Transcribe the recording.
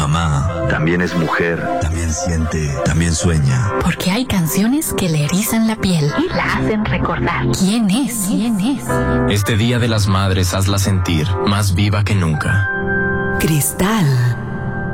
mamá también es mujer, también siente, también sueña. Porque hay canciones que le erizan la piel y la hacen recordar. ¿Quién es? ¿Quién es? Este Día de las Madres hazla sentir más viva que nunca. Cristal.